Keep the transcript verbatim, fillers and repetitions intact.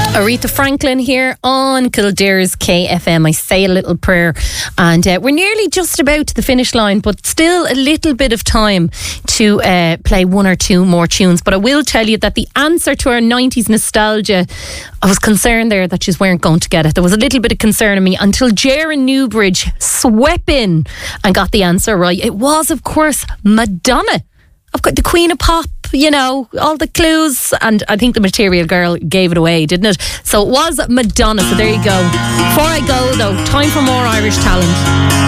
Aretha Franklin here on Kildare's K F M. I say a little prayer and uh, we're nearly just about to the finish line, but still a little bit of time to uh, play one or two more tunes. But I will tell you that the answer to our nineties nostalgia, I was concerned there that you weren't going to get it. There was a little bit of concern in me until Jaron Newbridge swept in and got the answer right. It was, of course, Madonna. I've got the Queen of Pop, you know, all the clues, and I think the Material Girl gave it away, didn't it? So it was Madonna, so there you go. Before I go though, time for more Irish talent.